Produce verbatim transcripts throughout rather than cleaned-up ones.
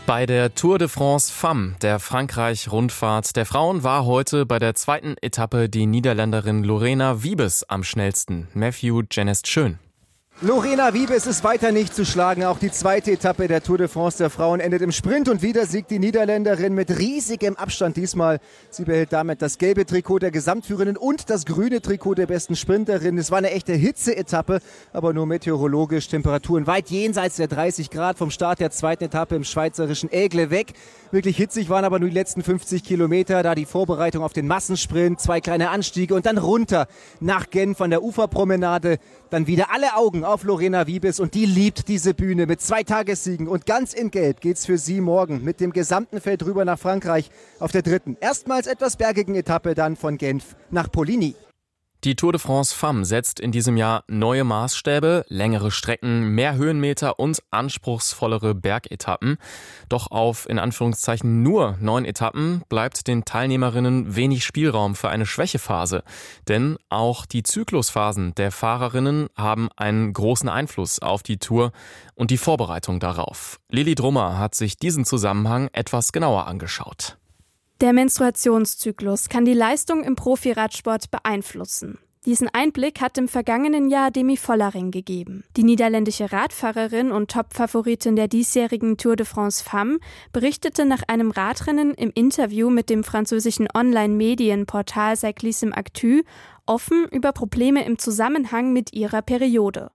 Bei der Tour de France Femmes, der Frankreich-Rundfahrt der Frauen, war heute bei der zweiten Etappe die Niederländerin Lorena Wiebes am schnellsten. Matthew Genest-Schön. Lorena Wiebes ist weiter nicht zu schlagen. Auch die zweite Etappe der Tour de France der Frauen endet im Sprint und wieder siegt die Niederländerin mit riesigem Abstand diesmal. Sie behält damit das gelbe Trikot der Gesamtführenden und das grüne Trikot der besten Sprinterin. Es war eine echte Hitze-Etappe, aber nur meteorologisch. Temperaturen weit jenseits der dreißig Grad vom Start der zweiten Etappe im schweizerischen Aigle weg. Wirklich hitzig waren aber nur die letzten fünfzig Kilometer, da die Vorbereitung auf den Massensprint, zwei kleine Anstiege und dann runter nach Genf an der Uferpromenade. Dann wieder alle Augen auf Lorena Wiebes und die liebt diese Bühne mit zwei Tagessiegen und ganz in Gelb geht's für sie morgen mit dem gesamten Feld rüber nach Frankreich auf der dritten, erstmals etwas bergigen Etappe dann von Genf nach Poligny. Die Tour de France Femmes setzt in diesem Jahr neue Maßstäbe, längere Strecken, mehr Höhenmeter und anspruchsvollere Bergetappen. Doch auf in Anführungszeichen nur neun Etappen bleibt den Teilnehmerinnen wenig Spielraum für eine Schwächephase. Denn auch die Zyklusphasen der Fahrerinnen haben einen großen Einfluss auf die Tour und die Vorbereitung darauf. Lilly Drummer hat sich diesen Zusammenhang etwas genauer angeschaut. Der Menstruationszyklus kann die Leistung im Profiradsport beeinflussen. Diesen Einblick hat im vergangenen Jahr Demi Vollering gegeben. Die niederländische Radfahrerin und Top-Favoritin der diesjährigen Tour de France Femmes berichtete nach einem Radrennen im Interview mit dem französischen Online-Medienportal Cyclisme Actu offen über Probleme im Zusammenhang mit ihrer Periode.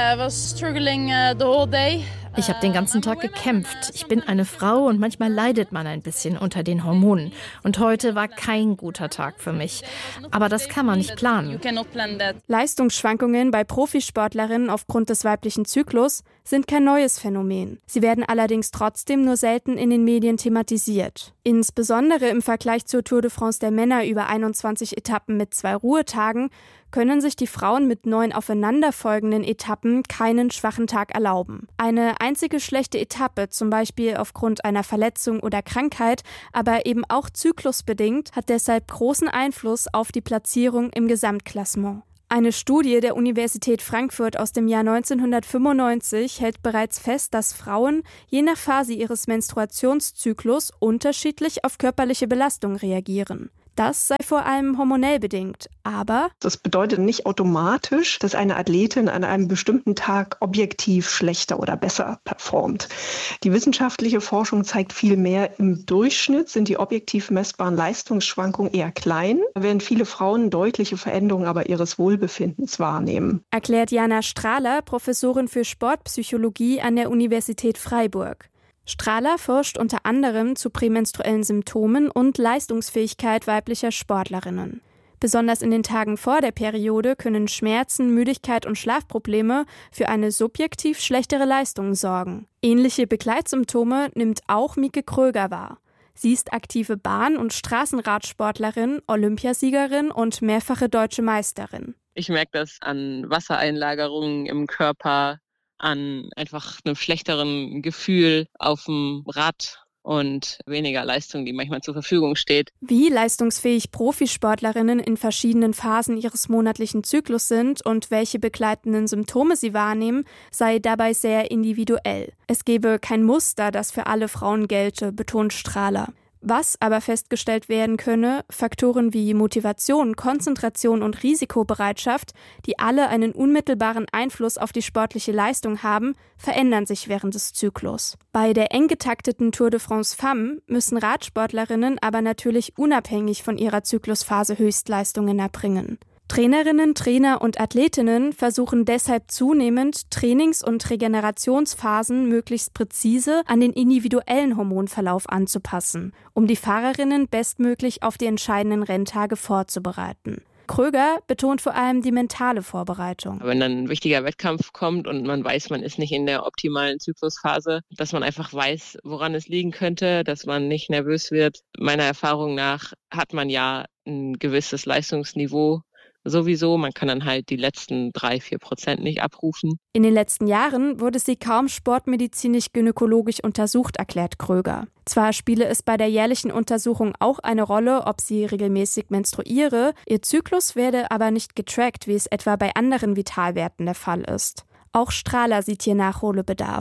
Ich habe den ganzen Tag gekämpft. Ich bin eine Frau und manchmal leidet man ein bisschen unter den Hormonen. Und heute war kein guter Tag für mich. Aber das kann man nicht planen. Leistungsschwankungen bei Profisportlerinnen aufgrund des weiblichen Zyklus sind kein neues Phänomen. Sie werden allerdings trotzdem nur selten in den Medien thematisiert. Insbesondere im Vergleich zur Tour de France der Männer über einundzwanzig Etappen mit zwei Ruhetagen können sich die Frauen mit neun aufeinanderfolgenden Etappen keinen schwachen Tag erlauben. Eine einzige schlechte Etappe, zum Beispiel aufgrund einer Verletzung oder Krankheit, aber eben auch zyklusbedingt, hat deshalb großen Einfluss auf die Platzierung im Gesamtklassement. Eine Studie der Universität Frankfurt aus dem Jahr neunzehnhundertfünfundneunzig hält bereits fest, dass Frauen je nach Phase ihres Menstruationszyklus unterschiedlich auf körperliche Belastung reagieren. Das sei vor allem hormonell bedingt, aber das bedeutet nicht automatisch, dass eine Athletin an einem bestimmten Tag objektiv schlechter oder besser performt. Die wissenschaftliche Forschung zeigt vielmehr, im Durchschnitt sind die objektiv messbaren Leistungsschwankungen eher klein, während viele Frauen deutliche Veränderungen aber ihres Wohlbefindens wahrnehmen. Erklärt Jana Strahler, Professorin für Sportpsychologie an der Universität Freiburg. Strahler forscht unter anderem zu prämenstruellen Symptomen und Leistungsfähigkeit weiblicher Sportlerinnen. Besonders in den Tagen vor der Periode können Schmerzen, Müdigkeit und Schlafprobleme für eine subjektiv schlechtere Leistung sorgen. Ähnliche Begleitsymptome nimmt auch Mieke Kröger wahr. Sie ist aktive Bahn- und Straßenradsportlerin, Olympiasiegerin und mehrfache deutsche Meisterin. Ich merke das an Wassereinlagerungen im Körper, an einfach einem schlechteren Gefühl auf dem Rad und weniger Leistung, die manchmal zur Verfügung steht. Wie leistungsfähig Profisportlerinnen in verschiedenen Phasen ihres monatlichen Zyklus sind und welche begleitenden Symptome sie wahrnehmen, sei dabei sehr individuell. Es gebe kein Muster, das für alle Frauen gelte, betont Strahler. Was aber festgestellt werden könne, Faktoren wie Motivation, Konzentration und Risikobereitschaft, die alle einen unmittelbaren Einfluss auf die sportliche Leistung haben, verändern sich während des Zyklus. Bei der eng getakteten Tour de France Femmes müssen Radsportlerinnen aber natürlich unabhängig von ihrer Zyklusphase Höchstleistungen erbringen. Trainerinnen, Trainer und Athletinnen versuchen deshalb zunehmend, Trainings- und Regenerationsphasen möglichst präzise an den individuellen Hormonverlauf anzupassen, um die Fahrerinnen bestmöglich auf die entscheidenden Renntage vorzubereiten. Kröger betont vor allem die mentale Vorbereitung. Wenn dann ein wichtiger Wettkampf kommt und man weiß, man ist nicht in der optimalen Zyklusphase, dass man einfach weiß, woran es liegen könnte, dass man nicht nervös wird. Meiner Erfahrung nach hat man ja ein gewisses Leistungsniveau sowieso. Man kann dann halt die letzten drei, vier Prozent nicht abrufen. In den letzten Jahren wurde sie kaum sportmedizinisch-gynäkologisch untersucht, erklärt Kröger. Zwar spiele es bei der jährlichen Untersuchung auch eine Rolle, ob sie regelmäßig menstruiere, ihr Zyklus werde aber nicht getrackt, wie es etwa bei anderen Vitalwerten der Fall ist. Auch Strahler sieht hier Nachholbedarf.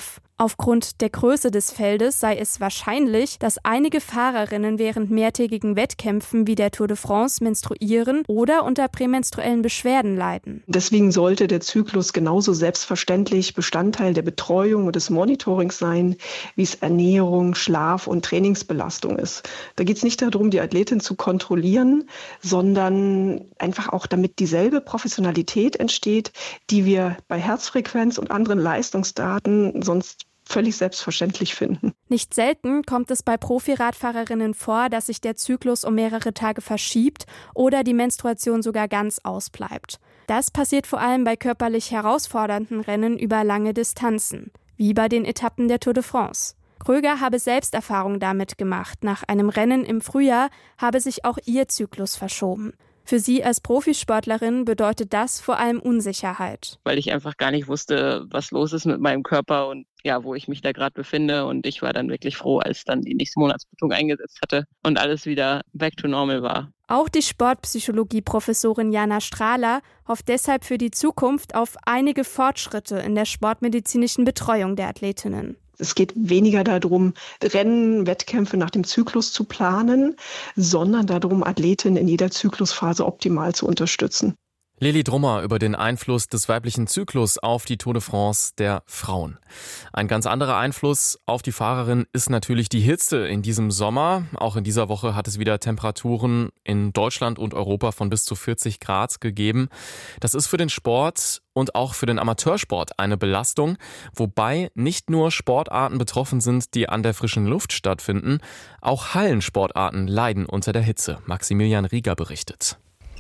Aufgrund der Größe des Feldes sei es wahrscheinlich, dass einige Fahrerinnen während mehrtägigen Wettkämpfen wie der Tour de France menstruieren oder unter prämenstruellen Beschwerden leiden. Deswegen sollte der Zyklus genauso selbstverständlich Bestandteil der Betreuung und des Monitorings sein, wie es Ernährung, Schlaf und Trainingsbelastung ist. Da geht es nicht darum, die Athletin zu kontrollieren, sondern einfach auch, damit dieselbe Professionalität entsteht, die wir bei Herzfrequenz und anderen Leistungsdaten sonst völlig selbstverständlich finden. Nicht selten kommt es bei Profiradfahrerinnen vor, dass sich der Zyklus um mehrere Tage verschiebt oder die Menstruation sogar ganz ausbleibt. Das passiert vor allem bei körperlich herausfordernden Rennen über lange Distanzen, wie bei den Etappen der Tour de France. Kröger habe selbst Erfahrung damit gemacht. Nach einem Rennen im Frühjahr habe sich auch ihr Zyklus verschoben. Für sie als Profisportlerin bedeutet das vor allem Unsicherheit. Weil ich einfach gar nicht wusste, was los ist mit meinem Körper und ja, wo ich mich da gerade befinde. Und ich war dann wirklich froh, als dann die nächste Monatsblutung eingesetzt hatte und alles wieder back to normal war. Auch die Sportpsychologie-Professorin Jana Strahler hofft deshalb für die Zukunft auf einige Fortschritte in der sportmedizinischen Betreuung der Athletinnen. Es geht weniger darum, Rennen, Wettkämpfe nach dem Zyklus zu planen, sondern darum, Athletinnen in jeder Zyklusphase optimal zu unterstützen. Lili Drummer über den Einfluss des weiblichen Zyklus auf die Tour de France der Frauen. Ein ganz anderer Einfluss auf die Fahrerin ist natürlich die Hitze in diesem Sommer. Auch in dieser Woche hat es wieder Temperaturen in Deutschland und Europa von bis zu vierzig Grad gegeben. Das ist für den Sport und auch für den Amateursport eine Belastung, wobei nicht nur Sportarten betroffen sind, die an der frischen Luft stattfinden. Auch Hallensportarten leiden unter der Hitze. Maximilian Rieger berichtet.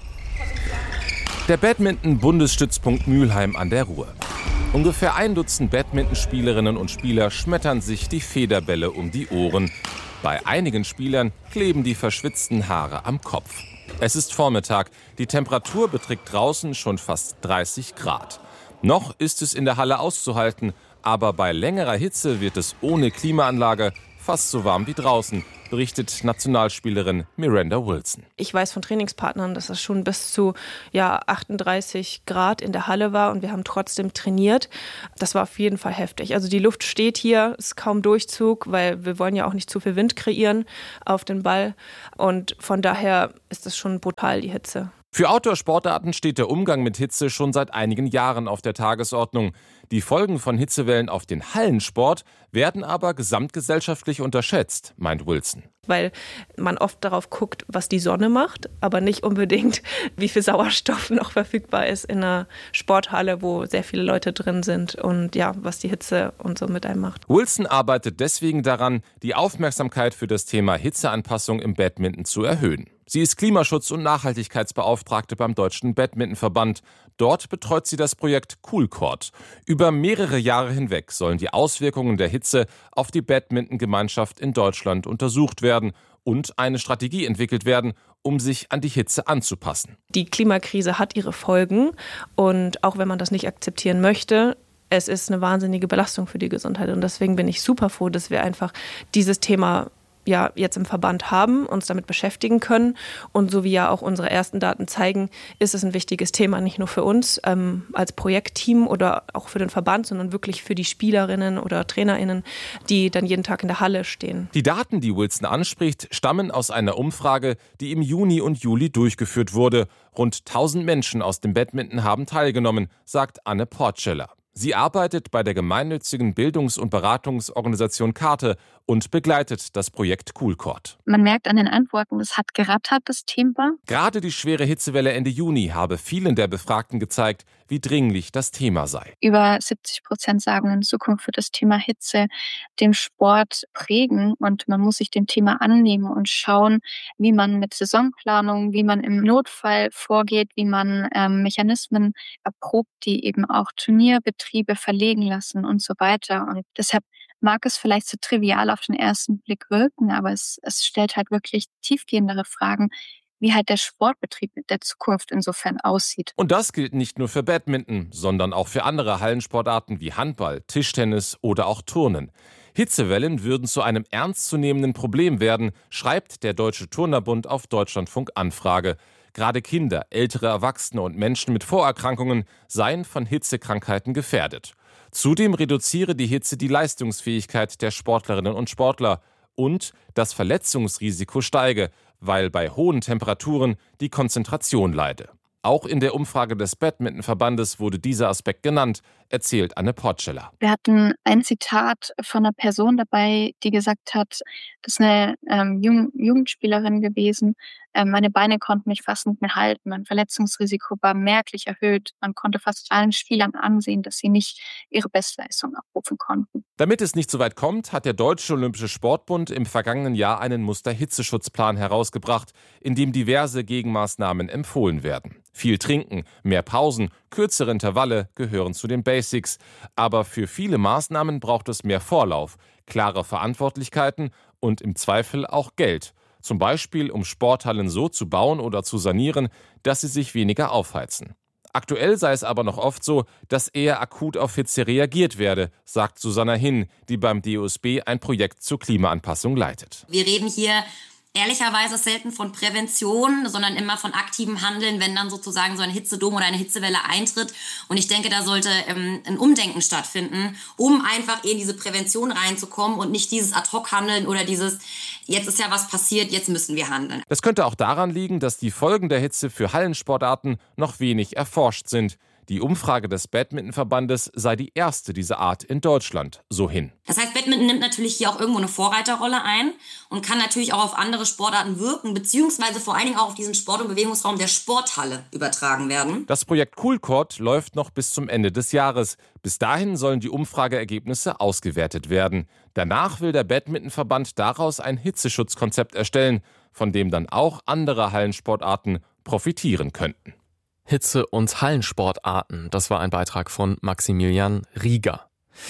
Der Badminton-Bundesstützpunkt Mülheim an der Ruhr. Ungefähr ein Dutzend Badmintonspielerinnen und Spieler schmettern sich die Federbälle um die Ohren. Bei einigen Spielern kleben die verschwitzten Haare am Kopf. Es ist Vormittag. Die Temperatur beträgt draußen schon fast dreißig Grad. Noch ist es in der Halle auszuhalten, aber bei längerer Hitze wird es ohne Klimaanlage fast so warm wie draußen, berichtet Nationalspielerin Miranda Wilson. Ich weiß von Trainingspartnern, dass es schon bis zu ja, achtunddreißig Grad in der Halle war und wir haben trotzdem trainiert. Das war auf jeden Fall heftig. Also die Luft steht hier, ist kaum Durchzug, weil wir wollen ja auch nicht zu viel Wind kreieren auf den Ball. Und von daher ist es schon brutal, die Hitze. Für Outdoor-Sportarten steht der Umgang mit Hitze schon seit einigen Jahren auf der Tagesordnung. Die Folgen von Hitzewellen auf den Hallensport werden aber gesamtgesellschaftlich unterschätzt, meint Wilson. Weil man oft darauf guckt, was die Sonne macht, aber nicht unbedingt, wie viel Sauerstoff noch verfügbar ist in einer Sporthalle, wo sehr viele Leute drin sind und ja, was die Hitze und so mit einem macht. Wilson arbeitet deswegen daran, die Aufmerksamkeit für das Thema Hitzeanpassung im Badminton zu erhöhen. Sie ist Klimaschutz- und Nachhaltigkeitsbeauftragte beim Deutschen Badmintonverband. Dort betreut sie das Projekt Cool Court. Über mehrere Jahre hinweg sollen die Auswirkungen der Hitze auf die Badmintongemeinschaft in Deutschland untersucht werden und eine Strategie entwickelt werden, um sich an die Hitze anzupassen. Die Klimakrise hat ihre Folgen und auch wenn man das nicht akzeptieren möchte, es ist eine wahnsinnige Belastung für die Gesundheit. Und deswegen bin ich super froh, dass wir einfach dieses Thema ja jetzt im Verband haben, uns damit beschäftigen können. Und so wie ja auch unsere ersten Daten zeigen, ist es ein wichtiges Thema, nicht nur für uns ähm, als Projektteam oder auch für den Verband, sondern wirklich für die Spielerinnen oder TrainerInnen, die dann jeden Tag in der Halle stehen. Die Daten, die Wilson anspricht, stammen aus einer Umfrage, die im Juni und Juli durchgeführt wurde. Rund tausend Menschen aus dem Badminton haben teilgenommen, sagt Anne Portscheller. Sie arbeitet bei der gemeinnützigen Bildungs- und Beratungsorganisation Karte und begleitet das Projekt Cool Court. Man merkt an den Antworten, es hat gerattert, das Thema. Gerade die schwere Hitzewelle Ende Juni habe vielen der Befragten gezeigt, wie dringlich das Thema sei. Über siebzig Prozent sagen, in Zukunft wird das Thema Hitze den Sport prägen und man muss sich dem Thema annehmen und schauen, wie man mit Saisonplanung, wie man im Notfall vorgeht, wie man ähm, Mechanismen erprobt, die eben auch Turnierbetriebe verlegen lassen und so weiter. Und deshalb mag es vielleicht so trivial auf den ersten Blick wirken, aber es, es stellt halt wirklich tiefgehendere Fragen, wie halt der Sportbetrieb mit der Zukunft insofern aussieht. Und das gilt nicht nur für Badminton, sondern auch für andere Hallensportarten wie Handball, Tischtennis oder auch Turnen. Hitzewellen würden zu einem ernstzunehmenden Problem werden, schreibt der Deutsche Turnerbund auf Deutschlandfunk Anfrage. Gerade Kinder, ältere Erwachsene und Menschen mit Vorerkrankungen seien von Hitzekrankheiten gefährdet. Zudem reduziere die Hitze die Leistungsfähigkeit der Sportlerinnen und Sportler und das Verletzungsrisiko steige, weil bei hohen Temperaturen die Konzentration leide. Auch in der Umfrage des Badmintonverbandes wurde dieser Aspekt genannt, erzählt Anne Portscheller. Wir hatten ein Zitat von einer Person dabei, die gesagt hat, das ist eine ähm, Jugend- Jugendspielerin gewesen. Ähm, meine Beine konnten mich fast nicht mehr halten. Mein Verletzungsrisiko war merklich erhöht. Man konnte fast allen Spielern ansehen, dass sie nicht ihre Bestleistung abrufen konnten. Damit es nicht so weit kommt, hat der Deutsche Olympische Sportbund im vergangenen Jahr einen Muster-Hitzeschutzplan herausgebracht, in dem diverse Gegenmaßnahmen empfohlen werden. Viel trinken, mehr Pausen, kürzere Intervalle gehören zu den Basics. Aber für viele Maßnahmen braucht es mehr Vorlauf, klare Verantwortlichkeiten und im Zweifel auch Geld. Zum Beispiel, um Sporthallen so zu bauen oder zu sanieren, dass sie sich weniger aufheizen. Aktuell sei es aber noch oft so, dass eher akut auf Hitze reagiert werde, sagt Susanna Hinn, die beim D O S B ein Projekt zur Klimaanpassung leitet. Wir reden hier ehrlicherweise selten von Prävention, sondern immer von aktivem Handeln, wenn dann sozusagen so ein Hitzedom oder eine Hitzewelle eintritt. Und ich denke, da sollte ähm, ein Umdenken stattfinden, um einfach in diese Prävention reinzukommen und nicht dieses Ad-hoc-Handeln oder dieses, jetzt ist ja was passiert, jetzt müssen wir handeln. Das könnte auch daran liegen, dass die Folgen der Hitze für Hallensportarten noch wenig erforscht sind. Die Umfrage des Badmintonverbandes sei die erste dieser Art in Deutschland, so Hinn. Das heißt, Badminton nimmt natürlich hier auch irgendwo eine Vorreiterrolle ein und kann natürlich auch auf andere Sportarten wirken, beziehungsweise vor allen Dingen auch auf diesen Sport- und Bewegungsraum der Sporthalle übertragen werden. Das Projekt Cool Court läuft noch bis zum Ende des Jahres. Bis dahin sollen die Umfrageergebnisse ausgewertet werden. Danach will der Badmintonverband daraus ein Hitzeschutzkonzept erstellen, von dem dann auch andere Hallensportarten profitieren könnten. Hitze- und Hallensportarten, das war ein Beitrag von Maximilian Rieger.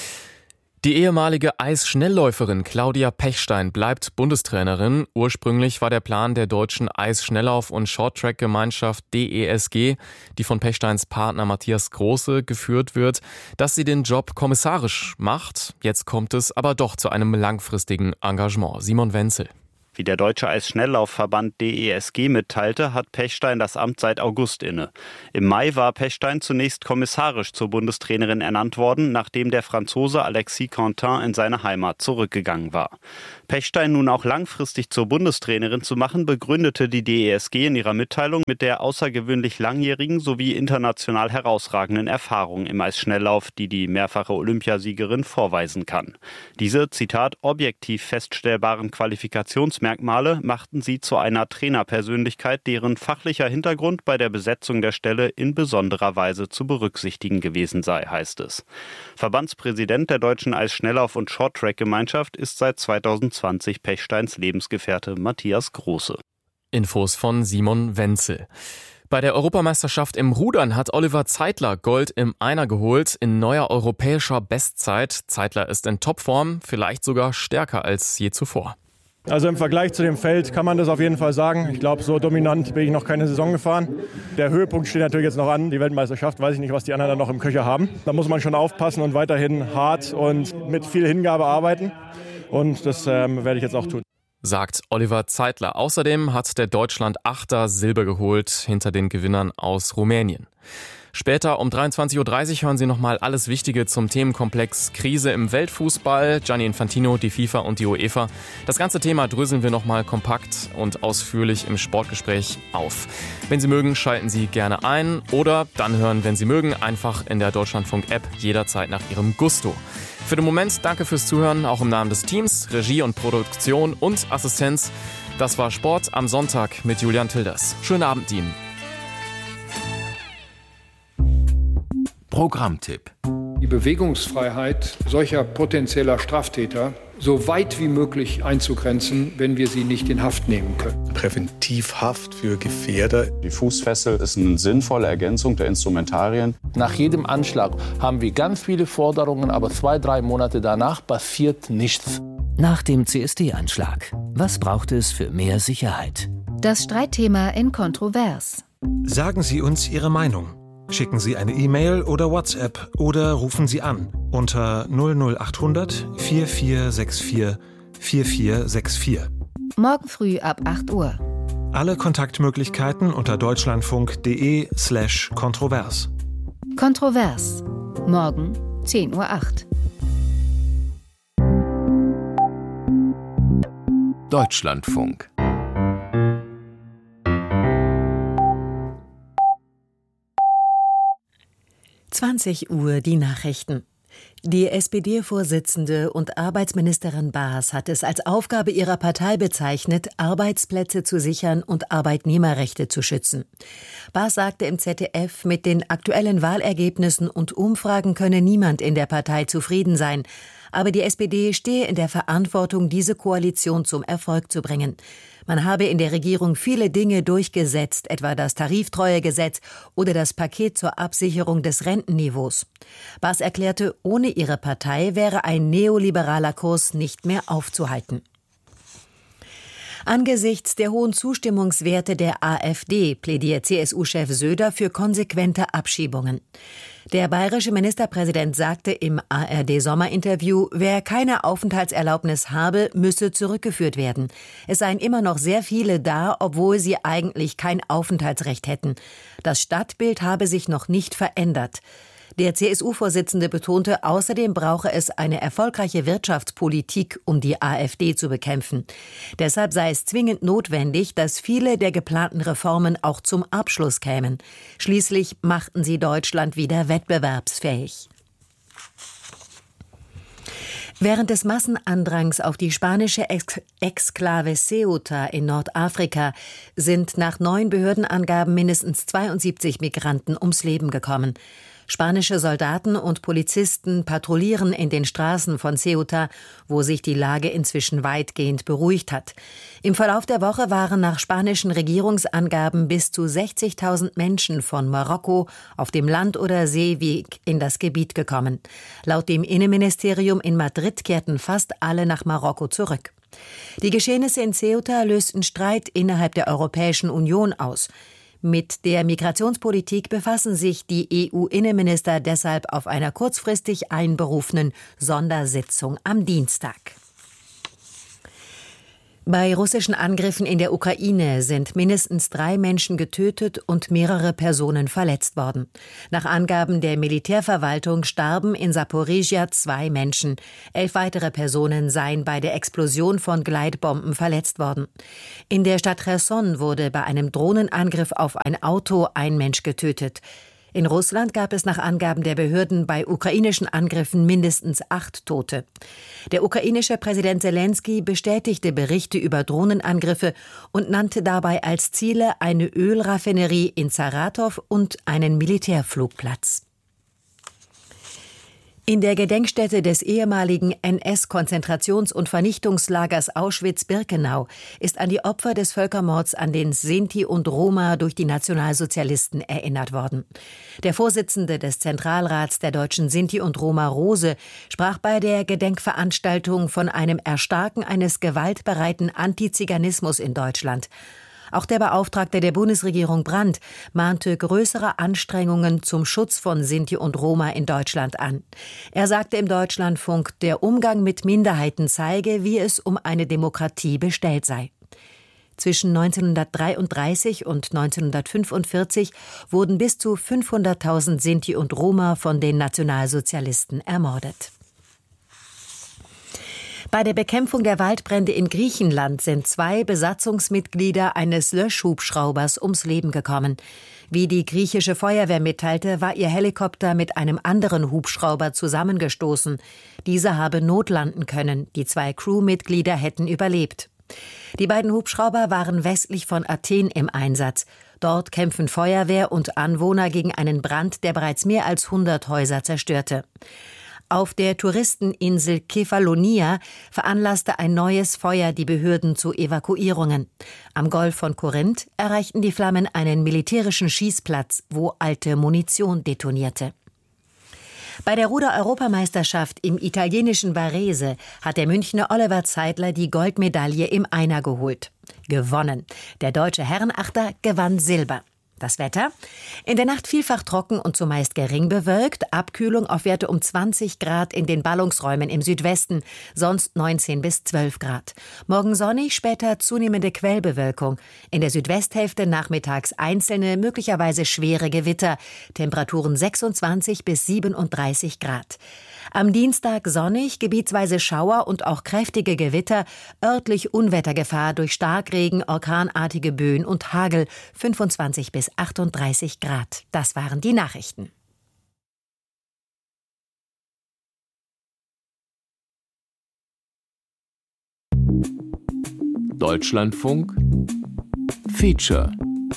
Die ehemalige Eisschnellläuferin Claudia Pechstein bleibt Bundestrainerin. Ursprünglich war der Plan der deutschen Eisschnelllauf- und Shorttrack-Gemeinschaft D E S G, die von Pechsteins Partner Matthias Große geführt wird, dass sie den Job kommissarisch macht. Jetzt kommt es aber doch zu einem langfristigen Engagement. Simon Wenzel. Wie der Deutsche Eisschnelllaufverband D E S G mitteilte, hat Pechstein das Amt seit August inne. Im Mai war Pechstein zunächst kommissarisch zur Bundestrainerin ernannt worden, nachdem der Franzose Alexis Quentin in seine Heimat zurückgegangen war. Pechstein nun auch langfristig zur Bundestrainerin zu machen, begründete die D E S G in ihrer Mitteilung mit der außergewöhnlich langjährigen sowie international herausragenden Erfahrung im Eisschnelllauf, die die mehrfache Olympiasiegerin vorweisen kann. Diese, Zitat, objektiv feststellbaren Qualifikationsmerkmale machten sie zu einer Trainerpersönlichkeit, deren fachlicher Hintergrund bei der Besetzung der Stelle in besonderer Weise zu berücksichtigen gewesen sei, heißt es. Verbandspräsident der deutschen Eisschnelllauf- und Shorttrack-Gemeinschaft ist seit zweitausendzwanzig Pechsteins Lebensgefährte Matthias Große. Infos von Simon Wenzel. Bei der Europameisterschaft im Rudern hat Oliver Zeitler Gold im Einer geholt in neuer europäischer Bestzeit. Zeitler ist in Topform, vielleicht sogar stärker als je zuvor. Also im Vergleich zu dem Feld kann man das auf jeden Fall sagen. Ich glaube, so dominant bin ich noch keine Saison gefahren. Der Höhepunkt steht natürlich jetzt noch an, die Weltmeisterschaft. Weiß ich nicht, was die anderen dann noch im Köcher haben. Da muss man schon aufpassen und weiterhin hart und mit viel Hingabe arbeiten. Und das ähm, werde ich jetzt auch tun. Sagt Oliver Zeitler. Außerdem hat der Deutschland-Achter Silber geholt hinter den Gewinnern aus Rumänien. Später um dreiundzwanzig Uhr dreißig hören Sie nochmal alles Wichtige zum Themenkomplex Krise im Weltfußball. Gianni Infantino, die FIFA und die UEFA. Das ganze Thema dröseln wir nochmal kompakt und ausführlich im Sportgespräch auf. Wenn Sie mögen, schalten Sie gerne ein oder dann hören, wenn Sie mögen, einfach in der Deutschlandfunk-App jederzeit nach Ihrem Gusto. Für den Moment danke fürs Zuhören, auch im Namen des Teams, Regie und Produktion und Assistenz. Das war Sport am Sonntag mit Julian Tilders. Schönen Abend Ihnen. Programmtipp. Die Bewegungsfreiheit solcher potenzieller Straftäter so weit wie möglich einzugrenzen, wenn wir sie nicht in Haft nehmen können. Präventivhaft für Gefährder. Die Fußfessel ist eine sinnvolle Ergänzung der Instrumentarien. Nach jedem Anschlag haben wir ganz viele Forderungen, aber zwei, drei Monate danach passiert nichts. Nach dem C S D-Anschlag. Was braucht es für mehr Sicherheit? Das Streitthema in Kontrovers. Sagen Sie uns Ihre Meinung. Schicken Sie eine E-Mail oder WhatsApp oder rufen Sie an unter null null achthundert vier vier sechs vier vier vier sechs vier. Morgen früh ab acht Uhr. Alle Kontaktmöglichkeiten unter deutschlandfunk punkt de slash kontrovers. Kontrovers. Morgen zehn Uhr acht. Deutschlandfunk. zwanzig Uhr die Nachrichten. Die S P D-Vorsitzende und Arbeitsministerin Baas hat es als Aufgabe ihrer Partei bezeichnet, Arbeitsplätze zu sichern und Arbeitnehmerrechte zu schützen. Baas sagte im Z D F, mit den aktuellen Wahlergebnissen und Umfragen könne niemand in der Partei zufrieden sein. Aber die S P D stehe in der Verantwortung, diese Koalition zum Erfolg zu bringen. Man habe in der Regierung viele Dinge durchgesetzt, etwa das Tariftreuegesetz oder das Paket zur Absicherung des Rentenniveaus. Baas erklärte, ohne ihre Partei wäre ein neoliberaler Kurs nicht mehr aufzuhalten. Angesichts der hohen Zustimmungswerte der AfD plädiert C S U-Chef Söder für konsequente Abschiebungen. Der bayerische Ministerpräsident sagte im A R D-Sommerinterview, wer keine Aufenthaltserlaubnis habe, müsse zurückgeführt werden. Es seien immer noch sehr viele da, obwohl sie eigentlich kein Aufenthaltsrecht hätten. Das Stadtbild habe sich noch nicht verändert. Der C S U-Vorsitzende betonte, außerdem brauche es eine erfolgreiche Wirtschaftspolitik, um die AfD zu bekämpfen. Deshalb sei es zwingend notwendig, dass viele der geplanten Reformen auch zum Abschluss kämen. Schließlich machten sie Deutschland wieder wettbewerbsfähig. Während des Massenandrangs auf die spanische Ex- Exklave Ceuta in Nordafrika sind nach neuen Behördenangaben mindestens zweiundsiebzig Migranten ums Leben gekommen. Spanische Soldaten und Polizisten patrouillieren in den Straßen von Ceuta, wo sich die Lage inzwischen weitgehend beruhigt hat. Im Verlauf der Woche waren nach spanischen Regierungsangaben bis zu sechzigtausend Menschen von Marokko auf dem Land- oder Seeweg in das Gebiet gekommen. Laut dem Innenministerium in Madrid kehrten fast alle nach Marokko zurück. Die Geschehnisse in Ceuta lösten Streit innerhalb der Europäischen Union aus. Mit der Migrationspolitik befassen sich die E U-Innenminister deshalb auf einer kurzfristig einberufenen Sondersitzung am Dienstag. Bei russischen Angriffen in der Ukraine sind mindestens drei Menschen getötet und mehrere Personen verletzt worden. Nach Angaben der Militärverwaltung starben in Saporizhia zwei Menschen. Elf weitere Personen seien bei der Explosion von Gleitbomben verletzt worden. In der Stadt Cherson wurde bei einem Drohnenangriff auf ein Auto ein Mensch getötet. In Russland gab es nach Angaben der Behörden bei ukrainischen Angriffen mindestens acht Tote. Der ukrainische Präsident Selenskyj bestätigte Berichte über Drohnenangriffe und nannte dabei als Ziele eine Ölraffinerie in Saratow und einen Militärflugplatz. In der Gedenkstätte des ehemaligen N S-Konzentrations- und Vernichtungslagers Auschwitz-Birkenau ist an die Opfer des Völkermords an den Sinti und Roma durch die Nationalsozialisten erinnert worden. Der Vorsitzende des Zentralrats der deutschen Sinti und Roma, Rose, sprach bei der Gedenkveranstaltung von einem Erstarken eines gewaltbereiten Antiziganismus in Deutschland. Auch der Beauftragte der Bundesregierung Brandt mahnte größere Anstrengungen zum Schutz von Sinti und Roma in Deutschland an. Er sagte im Deutschlandfunk, der Umgang mit Minderheiten zeige, wie es um eine Demokratie bestellt sei. Zwischen neunzehnhundertdreiunddreißig und neunzehnhundertfünfundvierzig wurden bis zu fünfhunderttausend Sinti und Roma von den Nationalsozialisten ermordet. Bei der Bekämpfung der Waldbrände in Griechenland sind zwei Besatzungsmitglieder eines Löschhubschraubers ums Leben gekommen. Wie die griechische Feuerwehr mitteilte, war ihr Helikopter mit einem anderen Hubschrauber zusammengestoßen. Dieser habe notlanden können. Die zwei Crewmitglieder hätten überlebt. Die beiden Hubschrauber waren westlich von Athen im Einsatz. Dort kämpfen Feuerwehr und Anwohner gegen einen Brand, der bereits mehr als hundert Häuser zerstörte. Auf der Touristeninsel Kefalonia veranlasste ein neues Feuer die Behörden zu Evakuierungen. Am Golf von Korinth erreichten die Flammen einen militärischen Schießplatz, wo alte Munition detonierte. Bei der Ruder-Europameisterschaft im italienischen Varese hat der Münchner Oliver Zeidler die Goldmedaille im Einer geholt. Gewonnen. Der deutsche Herrenachter gewann Silber. Das Wetter? In der Nacht vielfach trocken und zumeist gering bewölkt. Abkühlung auf Werte um zwanzig Grad in den Ballungsräumen im Südwesten, sonst neunzehn bis zwölf Grad. Morgen sonnig, später zunehmende Quellbewölkung. In der Südwesthälfte nachmittags einzelne, möglicherweise schwere Gewitter. Temperaturen sechsundzwanzig bis siebenunddreißig Grad. Am Dienstag sonnig, gebietsweise Schauer und auch kräftige Gewitter, örtlich Unwettergefahr durch Starkregen, orkanartige Böen und Hagel, fünfundzwanzig bis achtunddreißig Grad. Das waren die Nachrichten. Deutschlandfunk Feature.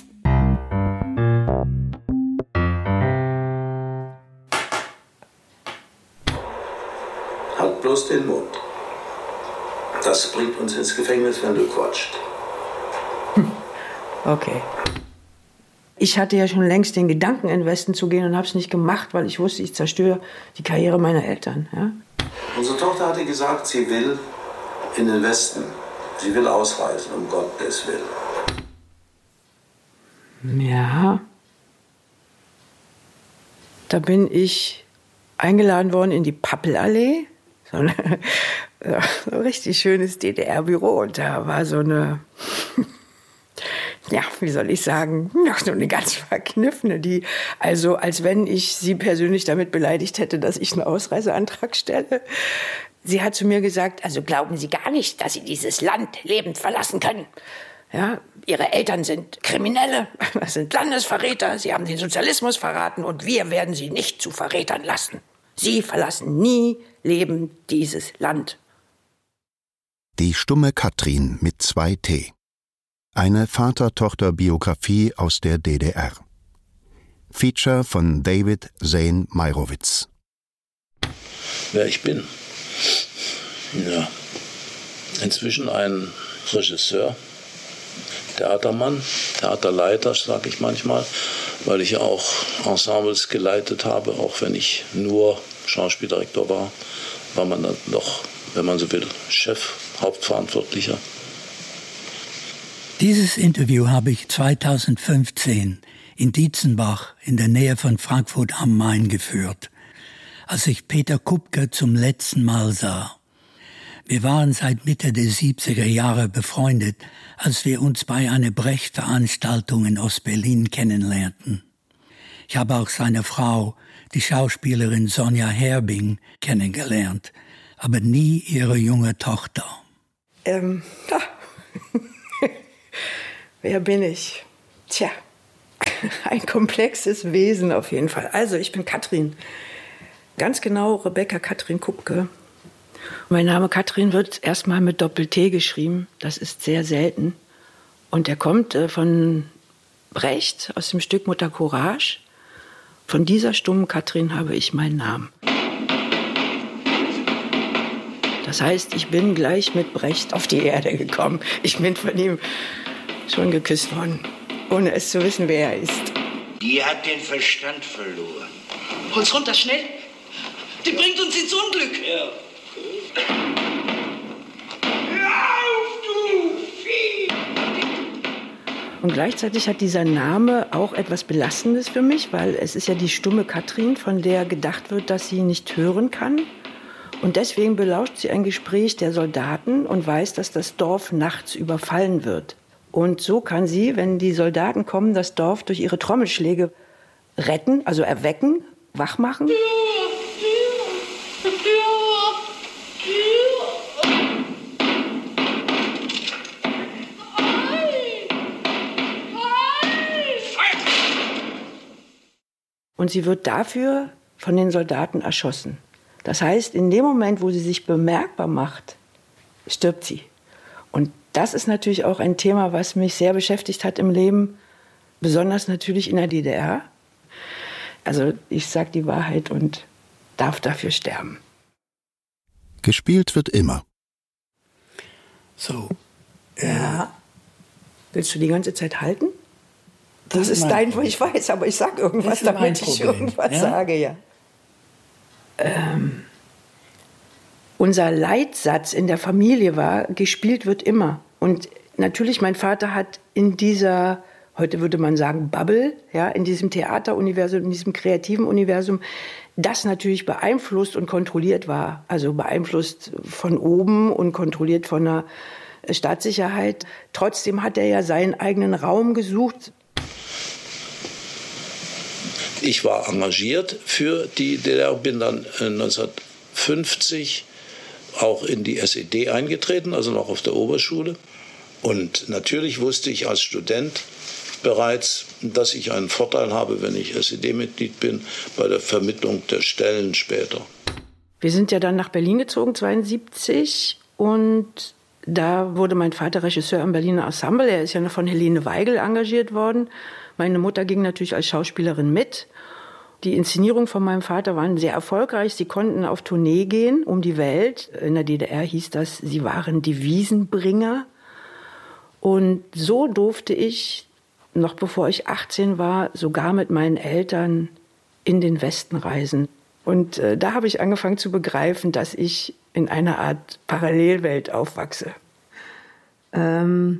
Halt bloß den Mund. Das bringt uns ins Gefängnis, wenn du quatscht. Okay. Ich hatte ja schon längst den Gedanken, in den Westen zu gehen und habe es nicht gemacht, weil ich wusste, ich zerstöre die Karriere meiner Eltern. Ja? Unsere Tochter hatte gesagt, sie will in den Westen. Sie will ausreisen, um Gottes Willen. Ja. Da bin ich eingeladen worden in die Pappelallee. So ein so richtig schönes D D R-Büro. Und da war so eine, ja, wie soll ich sagen, noch so eine ganz verkniffene, die, also als wenn ich sie persönlich damit beleidigt hätte, dass ich einen Ausreiseantrag stelle. Sie hat zu mir gesagt, also glauben Sie gar nicht, dass Sie dieses Land lebend verlassen können. Ja, Ihre Eltern sind Kriminelle, das sind Landesverräter, Sie haben den Sozialismus verraten und wir werden Sie nicht zu Verrätern lassen. Sie verlassen nie lebend dieses Land. Die stumme Katrin mit zwei T. Eine Vater-Tochter-Biografie aus der D D R. Feature von David Zane Meirowitz. Wer ich bin? Ja, inzwischen ein Regisseur, Theatermann, Theaterleiter, sage ich manchmal, weil ich ja auch Ensembles geleitet habe, auch wenn ich nur Schauspieldirektor war, war man dann doch, wenn man so will, Chef, Hauptverantwortlicher. Dieses Interview habe ich zweitausendfünfzehn in Dietzenbach in der Nähe von Frankfurt am Main geführt, als ich Peter Kupke zum letzten Mal sah. Wir waren seit Mitte der siebziger Jahre befreundet, als wir uns bei einer Brecht-Veranstaltung in Ostberlin kennenlernten. Ich habe auch seine Frau, die Schauspielerin Sonja Herbing, kennengelernt, aber nie ihre junge Tochter. Ähm, ja. Wer bin ich? Tja, ein komplexes Wesen auf jeden Fall. Also, ich bin Katrin. Ganz genau Rebecca Katrin Kupke. Mein Name Katrin wird erstmal mit Doppel-T geschrieben. Das ist sehr selten. Und der kommt äh, von Brecht aus dem Stück Mutter Courage. Von dieser stummen Katrin habe ich meinen Namen. Das heißt, ich bin gleich mit Brecht auf die Erde gekommen. Ich bin von ihm schon geküsst worden, ohne es zu wissen, wer er ist. Die hat den Verstand verloren. Hol's runter, schnell! Die bringt uns ins Unglück! Ja. Hör auf, du Vieh! Und gleichzeitig hat dieser Name auch etwas Belastendes für mich, weil es ist ja die stumme Katrin, von der gedacht wird, dass sie nicht hören kann. Und deswegen belauscht sie ein Gespräch der Soldaten und weiß, dass das Dorf nachts überfallen wird. Und so kann sie, wenn die Soldaten kommen, das Dorf durch ihre Trommelschläge retten, also erwecken, wachmachen. Und sie wird dafür von den Soldaten erschossen. Das heißt, in dem Moment, wo sie sich bemerkbar macht, stirbt sie. Und das ist natürlich auch ein Thema, was mich sehr beschäftigt hat im Leben, besonders natürlich in der D D R. Also ich sage die Wahrheit und darf dafür sterben. Gespielt wird immer. So. Ja. Willst du die ganze Zeit halten? Das, das ist, ist dein, ich weiß, aber ich sage irgendwas, damit ich irgendwas ja? sage, ja. Ähm, unser Leitsatz in der Familie war, gespielt wird immer. Und natürlich, mein Vater hat in dieser heute würde man sagen Bubble, ja, in diesem Theateruniversum, in diesem kreativen Universum, das natürlich beeinflusst und kontrolliert war. Also beeinflusst von oben und kontrolliert von der Staatssicherheit. Trotzdem hat er ja seinen eigenen Raum gesucht. Ich war engagiert für die D D R, bin dann neunzehnhundertfünfzig auch in die S E D eingetreten, also noch auf der Oberschule. Und natürlich wusste ich als Student bereits, dass ich einen Vorteil habe, wenn ich S E D-Mitglied bin, bei der Vermittlung der Stellen später. Wir sind ja dann nach Berlin gezogen, zweiundsiebzig, und da wurde mein Vater Regisseur am Berliner Ensemble. Er ist ja noch von Helene Weigel engagiert worden. Meine Mutter ging natürlich als Schauspielerin mit. Die Inszenierungen von meinem Vater waren sehr erfolgreich. Sie konnten auf Tournee gehen um die Welt. In der D D R hieß das, sie waren Devisenbringer. Und so durfte ich, noch bevor ich achtzehn war, sogar mit meinen Eltern in den Westen reisen. Und äh, da habe ich angefangen zu begreifen, dass ich in einer Art Parallelwelt aufwachse. Ähm,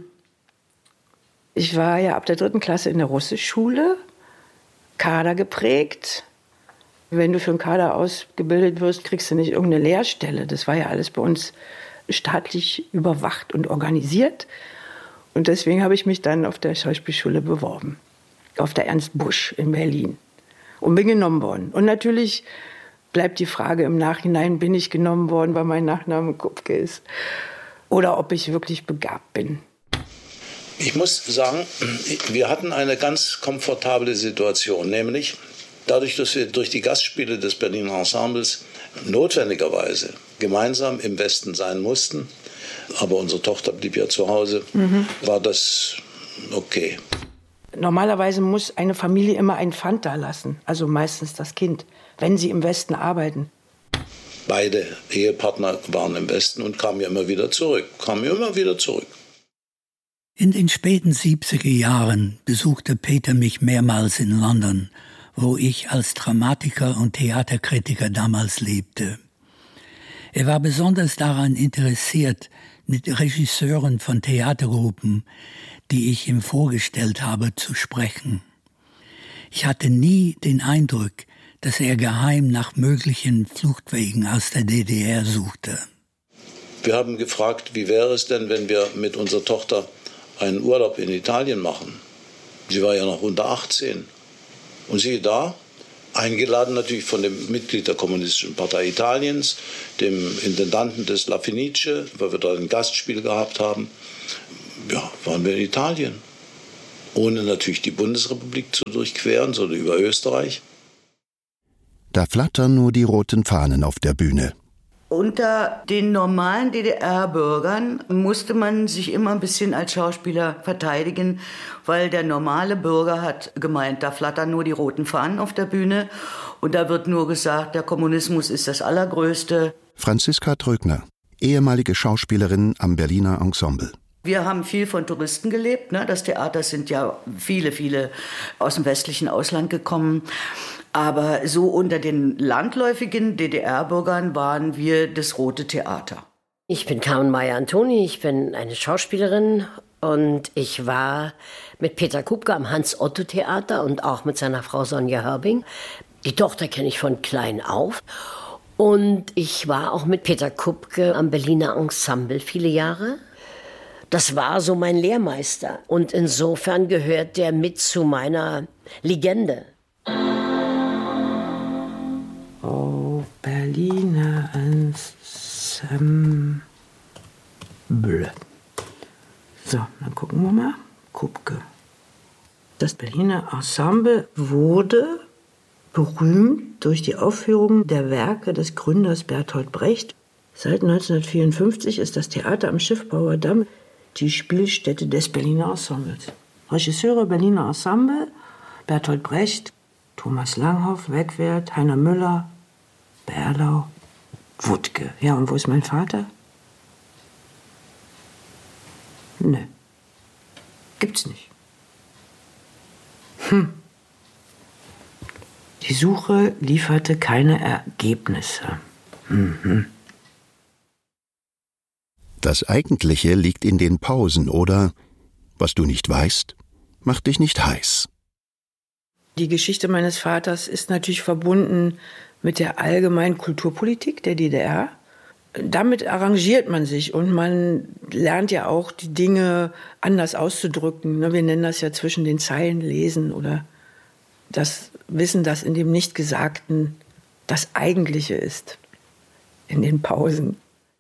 ich war ja ab der dritten Klasse in der Russischschule, Kader geprägt. Wenn du für einen Kader ausgebildet wirst, kriegst du nicht irgendeine Lehrstelle. Das war ja alles bei uns staatlich überwacht und organisiert. Und deswegen habe ich mich dann auf der Schauspielschule beworben, auf der Ernst Busch in Berlin, und bin genommen worden. Und natürlich bleibt die Frage im Nachhinein, bin ich genommen worden, weil mein Nachname Kupke ist, oder ob ich wirklich begabt bin. Ich muss sagen, wir hatten eine ganz komfortable Situation, nämlich dadurch, dass wir durch die Gastspiele des Berliner Ensembles notwendigerweise gemeinsam im Westen sein mussten, aber unsere Tochter blieb ja zu Hause, mhm. war das okay. Normalerweise muss eine Familie immer ein Pfand da lassen, also meistens das Kind, wenn sie im Westen arbeiten. Beide Ehepartner waren im Westen und kamen ja immer wieder zurück, kamen immer wieder zurück. In den späten siebziger Jahren besuchte Peter mich mehrmals in London, wo ich als Dramatiker und Theaterkritiker damals lebte. Er war besonders daran interessiert, mit Regisseuren von Theatergruppen, die ich ihm vorgestellt habe, zu sprechen. Ich hatte nie den Eindruck, dass er geheim nach möglichen Fluchtwegen aus der D D R suchte. Wir haben gefragt, wie wäre es denn, wenn wir mit unserer Tochter einen Urlaub in Italien machen. Sie war ja noch unter achtzehn. Und siehe da, eingeladen natürlich von dem Mitglied der Kommunistischen Partei Italiens, dem Intendanten des La Fenice, weil wir dort ein Gastspiel gehabt haben. Ja, waren wir in Italien. Ohne natürlich die Bundesrepublik zu durchqueren, sondern über Österreich. Da flattern nur die roten Fahnen auf der Bühne. Unter den normalen D D R-Bürgern musste man sich immer ein bisschen als Schauspieler verteidigen, weil der normale Bürger hat gemeint, da flattern nur die roten Fahnen auf der Bühne und da wird nur gesagt, der Kommunismus ist das Allergrößte. Franziska Trögner, ehemalige Schauspielerin am Berliner Ensemble. Wir haben viel von Touristen gelebt, ne? Das Theater sind ja viele, viele aus dem westlichen Ausland gekommen. Aber so unter den landläufigen D D R-Bürgern waren wir das Rote Theater. Ich bin Carmen Meyer-Antoni, ich bin eine Schauspielerin und ich war mit Peter Kupke am Hans-Otto-Theater und auch mit seiner Frau Sonja Hörbing. Die Tochter kenne ich von klein auf. Und ich war auch mit Peter Kupke am Berliner Ensemble viele Jahre. Das war so mein Lehrmeister und insofern gehört der mit zu meiner Legende. Oh, Berliner Ensemble. So, dann gucken wir mal. Kupke. Das Berliner Ensemble wurde berühmt durch die Aufführung der Werke des Gründers Bertolt Brecht. Seit neunzehnhundertvierundfünfzig ist das Theater am Schiffbauer Damm die Spielstätte des Berliner Ensembles. Regisseure Berliner Ensemble: Bertolt Brecht, Thomas Langhoff, Wegwert, Heiner Müller, Berlau, Wuttke. Ja, und wo ist mein Vater? Nö. Gibt's nicht. Hm. Die Suche lieferte keine Ergebnisse. Mhm. Das Eigentliche liegt in den Pausen oder, was du nicht weißt, mach dich nicht heiß. Die Geschichte meines Vaters ist natürlich verbunden mit der allgemeinen Kulturpolitik der D D R. Damit arrangiert man sich und man lernt ja auch, die Dinge anders auszudrücken. Wir nennen das ja zwischen den Zeilen lesen oder das Wissen, das in dem Nichtgesagten das Eigentliche ist, in den Pausen.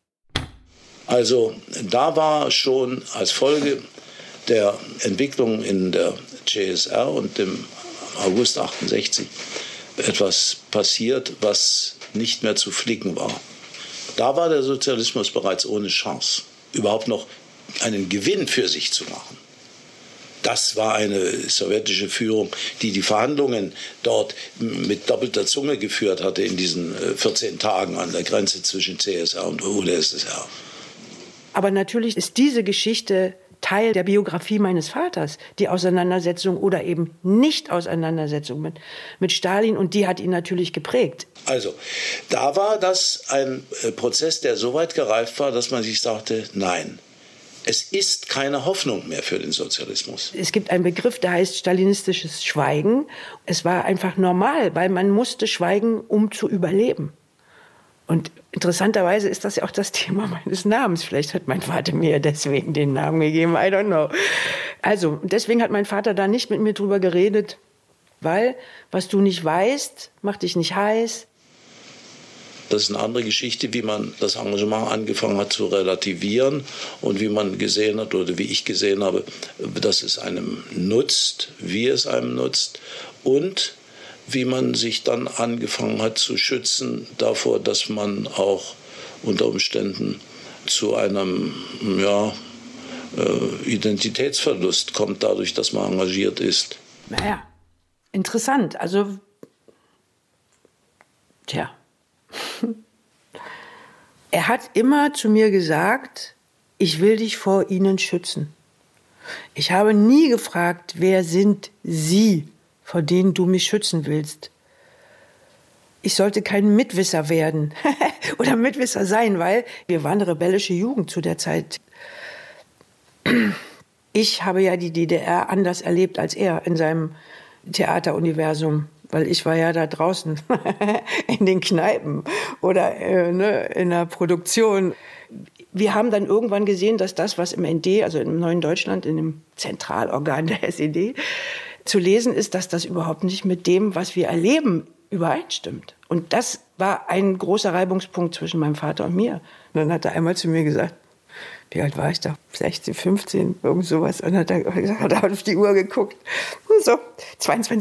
Also da war schon als Folge der Entwicklung in der C S R und im August achtundsechzig etwas passiert, was nicht mehr zu flicken war. Da war der Sozialismus bereits ohne Chance, überhaupt noch einen Gewinn für sich zu machen. Das war eine sowjetische Führung, die die Verhandlungen dort mit doppelter Zunge geführt hatte in diesen vierzehn Tagen an der Grenze zwischen C S R und U d S S R. Aber natürlich ist diese Geschichte Teil der Biografie meines Vaters, die Auseinandersetzung oder eben Nicht-Auseinandersetzung mit, mit Stalin, und die hat ihn natürlich geprägt. Also, da war das ein Prozess, der so weit gereift war, dass man sich sagte, nein, es ist keine Hoffnung mehr für den Sozialismus. Es gibt einen Begriff, der heißt stalinistisches Schweigen. Es war einfach normal, weil man musste schweigen, um zu überleben. Und interessanterweise ist das ja auch das Thema meines Namens. Vielleicht hat mein Vater mir deswegen den Namen gegeben, I don't know. Also, deswegen hat mein Vater da nicht mit mir drüber geredet, weil was du nicht weißt, macht dich nicht heiß. Das ist eine andere Geschichte, wie man das Engagement angefangen hat zu relativieren und wie man gesehen hat oder wie ich gesehen habe, dass es einem nutzt, wie es einem nutzt und wie man sich dann angefangen hat zu schützen davor, dass man auch unter Umständen zu einem ja, äh, Identitätsverlust kommt, dadurch, dass man engagiert ist. Naja, interessant. Also, tja. Er hat immer zu mir gesagt, ich will dich vor ihnen schützen. Ich habe nie gefragt, wer sind Sie, vor denen du mich schützen willst. Ich sollte kein Mitwisser werden oder Mitwisser sein, weil wir waren eine rebellische Jugend zu der Zeit. Ich habe ja die D D R anders erlebt als er in seinem Theateruniversum, weil ich war ja da draußen in den Kneipen oder äh, ne, in der Produktion. Wir haben dann irgendwann gesehen, dass das, was im N D, also im Neuen Deutschland, in dem Zentralorgan der S E D, zu lesen ist, dass das überhaupt nicht mit dem, was wir erleben, übereinstimmt. Und das war ein großer Reibungspunkt zwischen meinem Vater und mir. Und dann hat er einmal zu mir gesagt, wie alt war ich da? sechzehn, fünfzehn, irgend sowas. Und dann hat er gesagt, hat er auf die Uhr geguckt. Und so, zweiundzwanzig